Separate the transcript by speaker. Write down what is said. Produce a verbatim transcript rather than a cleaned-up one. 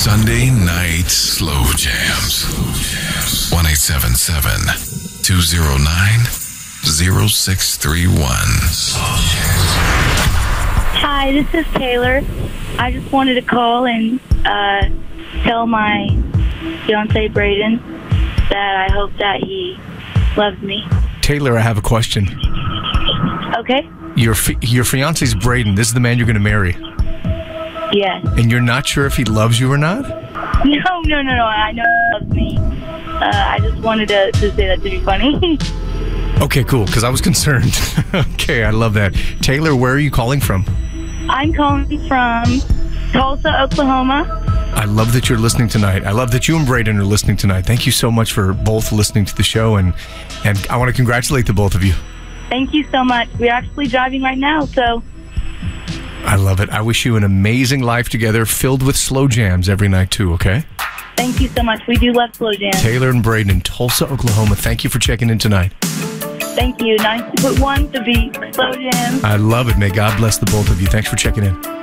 Speaker 1: Sunday night slow jams. one eight seven seven, two oh nine, oh six three one.
Speaker 2: Hi, this is Taylor. I just wanted to call and uh, tell my fiance Braden that I hope that he loves me.
Speaker 3: Taylor, I have a question.
Speaker 2: Okay?
Speaker 3: Your fi- your fiance's Braden. This is the man you're going to marry.
Speaker 2: Yes.
Speaker 3: And you're not sure if he loves you or not?
Speaker 2: No, no, no, no. I know he loves me. Uh, I just wanted to, to say that to be funny.
Speaker 3: Okay, cool, because I was concerned. Okay, I love that. Taylor, where are you calling from?
Speaker 2: I'm calling from Tulsa, Oklahoma.
Speaker 3: I love that you're listening tonight. I love that you and Braden are listening tonight. Thank you so much for both listening to the show, and, and I want to congratulate the both of you.
Speaker 2: Thank you so much. We're actually driving right now, so...
Speaker 3: I love it. I wish you an amazing life together, filled with slow jams every night, too, okay?
Speaker 2: Thank you so much. We do love slow jams.
Speaker 3: Taylor and Braden in Tulsa, Oklahoma. Thank you for checking in tonight.
Speaker 2: Thank you. Nice to put one to be slow jams.
Speaker 3: I love it. May God bless the both of you. Thanks for checking in.